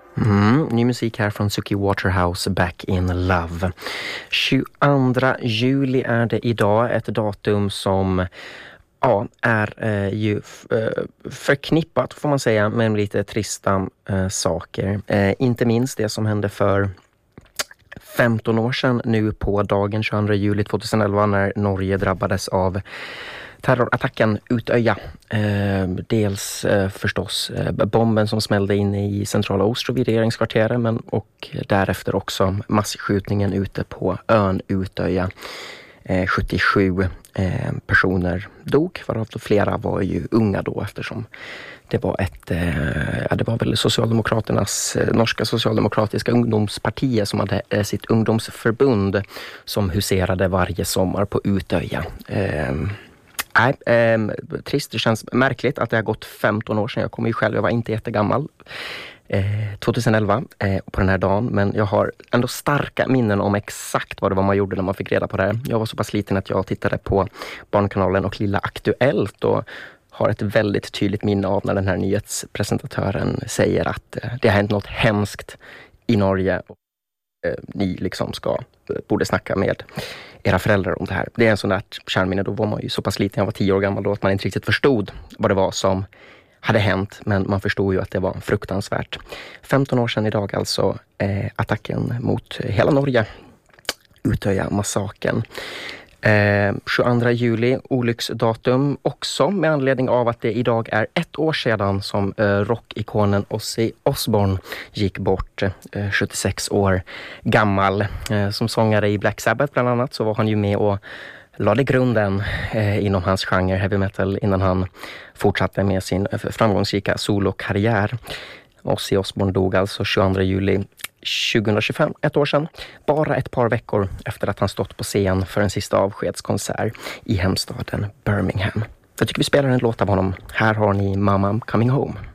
Ny musik här från Suki Waterhouse, Back in Love. 22 juli är det idag, ett datum som är ju förknippat, får man säga, med lite trista saker. Inte minst det som hände för 15 år sedan nu på dagen 22 juli 2011 när Norge drabbades av terrorattacken Utöja. Dels förstås bomben som smällde in i centrala Oslo vid regeringskvarteret, men och därefter också masskjutningen ute på ön Utöja. 77 personer dog, varav flera var ju unga då, eftersom det var det var väl norska socialdemokratiska ungdomspartiet som hade sitt ungdomsförbund som huserade varje sommar på Utöja. Trist, det känns märkligt att det har gått 15 år sedan. Jag kommer ju själv, jag var inte jättegammal 2011 på den här dagen, men jag har ändå starka minnen om exakt vad det var man gjorde när man fick reda på det här. Jag var så pass liten att jag tittade på Barnkanalen och Lilla Aktuellt och har ett väldigt tydligt minne av när den här nyhetspresentatören säger att det har hänt något hemskt i Norge och ni liksom borde snacka med era föräldrar om det här. Det är en sån där kärnminne. Då var man ju så pass liten, jag var 10 år gammal då, att man inte riktigt förstod vad det var som hade hänt, men man förstod ju att det var fruktansvärt. 15 år sedan idag alltså, attacken mot hela Norge, Utöja-massakern. 22 juli, olycksdatum också med anledning av att det idag är 1 år sedan som rockikonen Ozzy Osbourne gick bort, 76 år gammal. Som sångare i Black Sabbath bland annat så var han ju med och lade grunden inom hans genre heavy metal innan han fortsatte med sin framgångsrika solokarriär. Ozzy Osbourne dog alltså 22 juli 2025, 1 år sedan, bara ett par veckor efter att han stått på scen för en sista avskedskonsert i hemstaden Birmingham. Jag tycker vi spelar en låt av honom. Här har ni Mama I'm Coming Home.